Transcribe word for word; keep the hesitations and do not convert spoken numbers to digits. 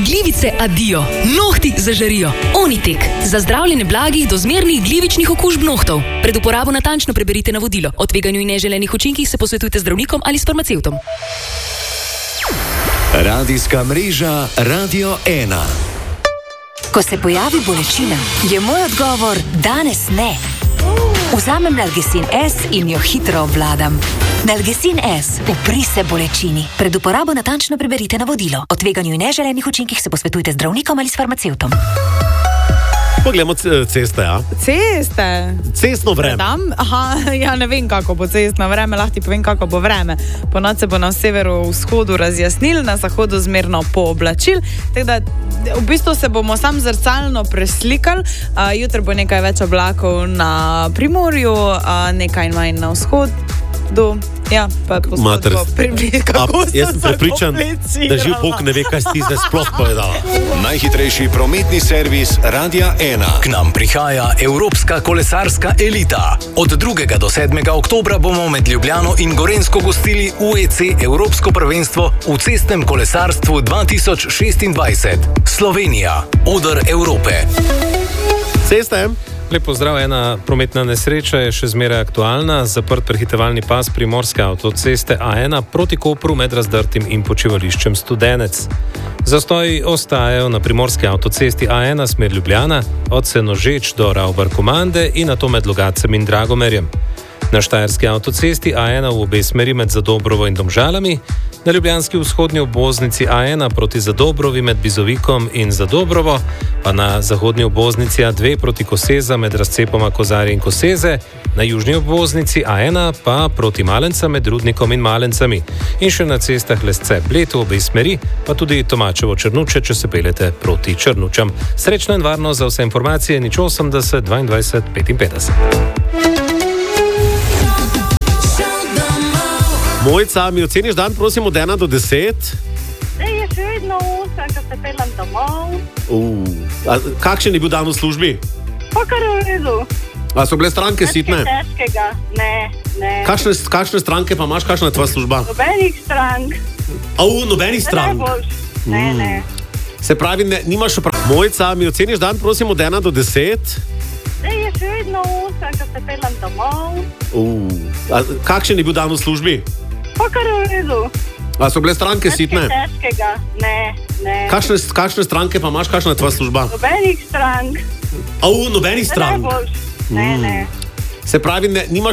Glivice adijo, nohti zažarijo. Onitek. Za zdravljenje blagih do zmernih glivičnih okužb nohtov. Pred uporabo natančno preberite navodilo. O tveganju in neželenih učinkih se posvetujte z zdravnikom ali s farmacevtom. Radijska mreža Radio ena. Ko se pojavi bolečina, je moj odgovor danes ne. Vzamem Nalgecin S in jo hitro obvladam. Nalgecin S. Upri se bolečini. Pred uporabo natančno preberite navodilo. O tveganju in neželenih učinkih se posvetujte z zdravnikom ali s farmacevtom. Poglejmo ceste, ja? Ceste? Cestno vreme. Predam? Aha, ja ne vem, kako bo cestno vreme, lahko ti povem, kako bo vreme. Ponoči se bo na severu-vzhodu razjasnil, na zahodu zmerno pooblačil, tako da v bistvu se bomo sam zrcalno preslikali. Uh, jutri bo nekaj več oblakov na Primorju, uh, nekaj manj na vzhodu. Ja, pa Mater, bo približno, kako a, jaz sem prepričan, da živ Bog ne ve, kaj si zdaj sploh povedala. Najhitrejši prometni servis Radia ena. K nam prihaja Evropska kolesarska elita. Od drugega do sedmega oktobra bomo med Ljubljano in Gorenjsko gostili U E C Evropsko prvenstvo v cestnem kolesarstvu dva tisoč šestindvajset. Slovenija, oder Evrope. Ceste. Lep pozdrav, ena prometna nesreča je še zmeraj aktualna. Zaprt prehitevalni pas primorske avtoceste A ena proti Kopru med Razdrtim in počivališčem Studenec. Zastoji ostajajo na primorski avtocesti A ena smer Ljubljana, od Senožeč do Ravbar-Komande in nato med Logatcem in Dragomerjem. Na štajerski avtocesti A ena v obe smeri med Zadobrovo in Domžalami, na ljubljanski vzhodni obvoznici A ena proti Zadobrovi med Bizovikom in Zadobrovo, pa na zahodni obvoznici A dve proti Koseza med razcepoma Kozarje in Koseze, na južni obvoznici A ena pa proti Malenca med Rudnikom in Malencami. In še na cestah Lesce-Bled v obe smeri, pa tudi Tomačevo-Črnuče, če se peljete proti Črnučam. Srečno in varno za vse informacije, nič osemdeset dvaindvajset petinpetdeset. Mojca, mi oceniš dan, prosim, od ena do deset? Zdaj je še vedno osem, ko se peljem domov. Uh, a, kakšen je bil dan v službi? Pa kar v redu. A so bile stranke sitne? Težkega, ne, ne. Kakšne, kakšne stranke pa imaš, kakšna je tvoja služba? Nobenih strank. Au, nobenih strank? Ne, mm. ne. Se pravi, ne, nimaš oprav... Mojca, mi oceniš dan, prosim, od ena do deset? Zdaj je še vedno osem, ko se peljem domov. Uh, a, kakšen je bil dan v službi? Pa kar v redu. A so bile stranke sitne? Težkega, ne, ne. Kakšne, kakšne stranke pa imaš, kakšna je tvoja služba? Nobenih strank. Au, nobenih strank? Ne, ne. Se pravi, ne, nimaš